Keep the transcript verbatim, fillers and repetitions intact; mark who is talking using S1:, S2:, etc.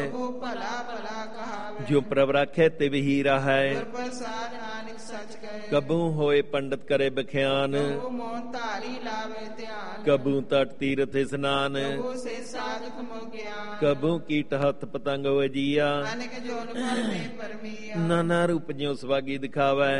S1: ਭਲਾ ਭਲਾ ਕਹਾਵੇ।
S2: ਜੋ ਪ੍ਰਭ ਰਾਖੈ ਤਿਵ ਹੀ ਰਹੈ।
S1: ਗੁਰ ਪ੍ਰਸਾਦ ਨਾਨਕ ਸੱਚ ਕਹੈ।
S2: ਕਬੂ ਹੋਏ ਪੰਡਤ ਕਰੇ ਬਖਿਆਨ।
S1: ਕਬੂ ਮੋਨ ਧਾਰੀ ਲਾਵੇ ਧਿਆਨ।
S2: ਕਬੂ ਤਟ ਤੀਰਥ ਇਸਨਾਨ।
S1: ਕਬੂ ਸੇ ਸਾਧਕ ਮੋ ਗਿਆਨ।
S2: ਕਬੂ ਕੀਟ ਹੱਥ ਪਤੰਗ ਵਜੀਆ।
S1: ਅਨੇਕ ਜੋਨ ਭਰ ਮੇ ਪਰਮੀਆ।
S2: ਨਾਨਾ ਰੂਪ ਜਿਉ ਸੁਭਾਗੀ ਦਿਖਾਵੈ।